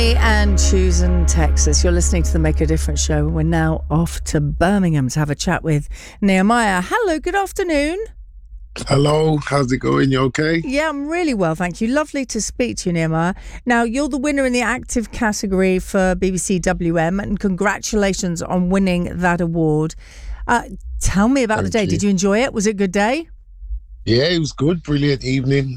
Lee and Choosing Texas. You're listening to the Make a Difference show. We're now off to Birmingham to have a chat with Nehemiah. Hello, good afternoon. Hello, how's it going? You okay? Yeah, I'm really well, thank you. Lovely to speak to you, Nehemiah. Now, you're the winner in the active category for BBC WM, and congratulations on winning that award. Tell me about the day. Did you enjoy it? Was it a good day? Yeah, it was good. Brilliant evening.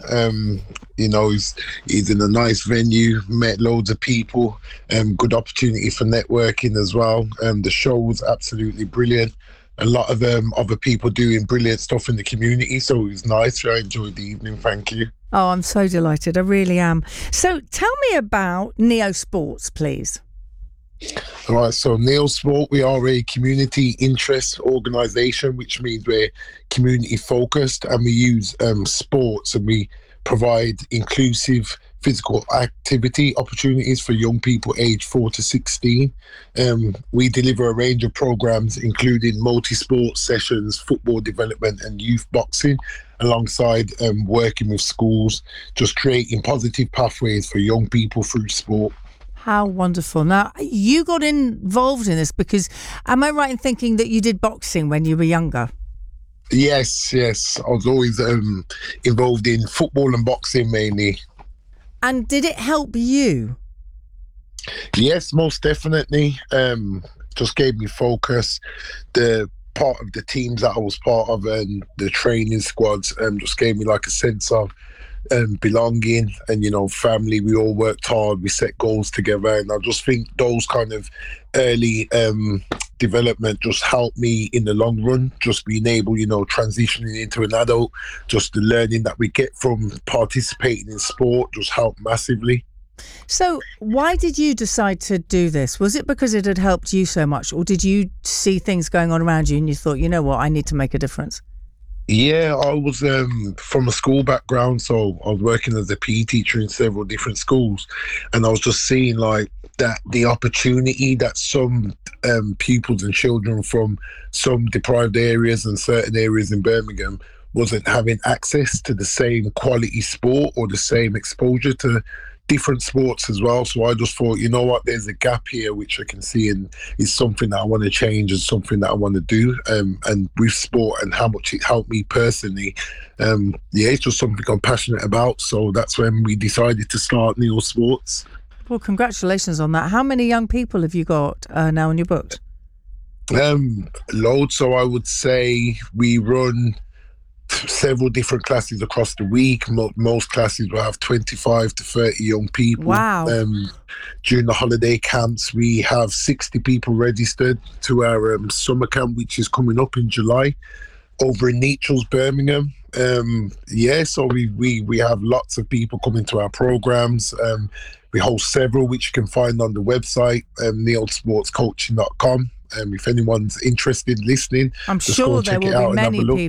He's in a nice venue, met loads of people, good opportunity for networking as well. The show was absolutely brilliant. A lot of other people doing brilliant stuff in the community, so it was nice. I enjoyed the evening, thank you. Oh, I'm so delighted. I really am. So tell me about Neo Sports, please. All right, so Neo Sport, we are a community interest organisation, which means we're community focused, and we use sports, and we provide inclusive physical activity opportunities for young people aged 4 to 16. We deliver a range of programs, including multi-sport sessions, football development and youth boxing, alongside working with schools, just creating positive pathways for young people through sport. How wonderful. Now, you got involved in this because, am I right in thinking that you did boxing when you were younger? Yes. I was always involved in football and boxing mainly. And did it help you? Yes, most definitely. Just gave me focus. The part of the teams that I was part of and the training squads just gave me like a sense of belonging and, family. We all worked hard, we set goals together, and I just think those kind of early development just helped me in the long run, just being able, transitioning into an adult, just the learning that we get from participating in sport just helped massively. So why did you decide to do this? Was it because it had helped you so much, or did you see things going on around you and you thought, you know what, I need to make a difference? Yeah, I was from a school background, so I was working as a PE teacher in several different schools, and I was just seeing like that the opportunity that some pupils and children from some deprived areas and certain areas in Birmingham wasn't having access to the same quality sport or the same exposure to different sports as well. So I just thought, you know what, there's a gap here which I can see, and is something that I want to change and something that I want to do. And with sport and how much it helped me personally, it's just something I'm passionate about. So that's when we decided to start Neo Sports. Well, congratulations on that. How many young people have you got now in your books? Loads. So I would say we run several different classes across the week. Most classes will have 25 to 30 young people. Wow. During the holiday camps, we have 60 people registered to our summer camp, which is coming up in July over in Nechells, Birmingham. So we have lots of people coming to our programs. We host several, which you can find on the website, neosportscoaching.com. If anyone's interested in listening, I'm sure there will be many people